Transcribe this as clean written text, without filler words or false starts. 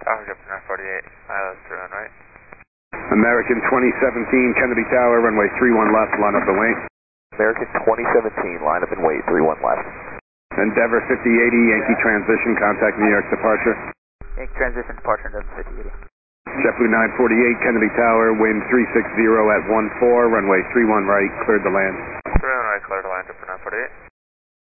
Africa 948, let's turn on right. American 2017, Kennedy Tower, runway 31 left, line up and wait. American 2017, line up and wait, 31 left. Endeavor 5080, Yankee transition, contact New York departure. Yankee transition departure, Endeavor 5080. JetBlue 948, Kennedy Tower, wind 360 at 14, runway 31 right, cleared to land.